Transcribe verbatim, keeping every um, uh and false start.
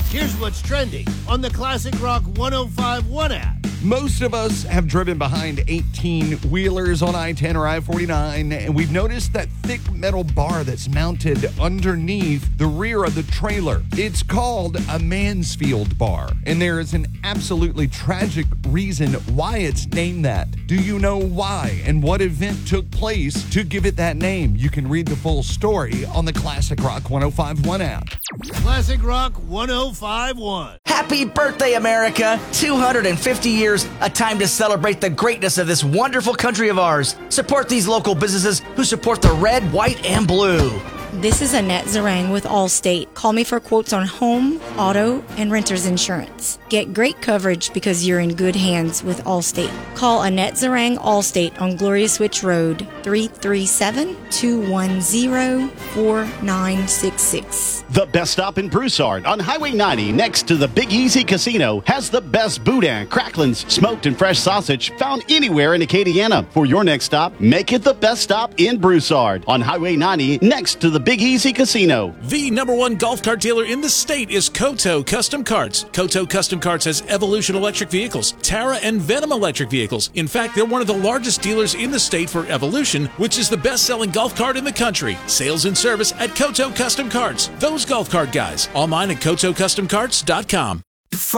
Here's what's trending on the Classic Rock one oh five point one app. Most of us have driven behind eighteen-wheelers on I ten or I forty-nine, and we've noticed that thick metal bar that's mounted underneath the rear of the trailer. It's called a Mansfield bar, and there is an absolutely tragic reason why it's named that. Do you know why and what event took place to give it that name? You can read the full story on the Classic Rock one oh five point one app. Classic Rock one oh five point one. Happy birthday, America! two hundred fifty years, a time to celebrate the greatness of this wonderful country of ours. Support these local businesses who support the red, white, and blue. This is Annette Zarang with Allstate. Call me for quotes on home, auto, and renter's insurance. Get great coverage because you're in good hands with Allstate. Call Annette Zarang Allstate on Gloria Switch Road, three three seven, two one zero, four nine six six. The best stop in Broussard on Highway ninety next to the Big Easy Casino has the best boudin, cracklins, smoked and fresh sausage found anywhere in Acadiana. For your next stop, make it the best stop in Broussard on Highway ninety next to the Big Easy Casino. The number one golf cart dealer in the state is Koto Custom Carts. Koto Custom Carts has Evolution electric vehicles, Tara and Venom electric vehicles. In fact, they're one of the largest dealers in the state for Evolution, which is the best-selling golf cart in the country. Sales and service at Koto Custom Carts. Those golf cart guys. Online at koto custom carts dot com.